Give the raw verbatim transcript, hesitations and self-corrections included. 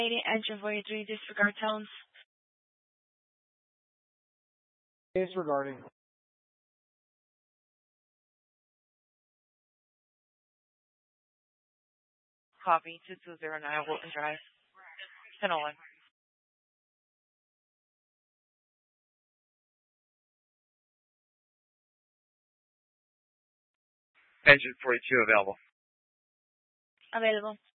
Engine forty-three, disregard tones. Disregarding. Copy, two two zero nine Wilton Drive. ten oh one. Engine forty-two available. Available.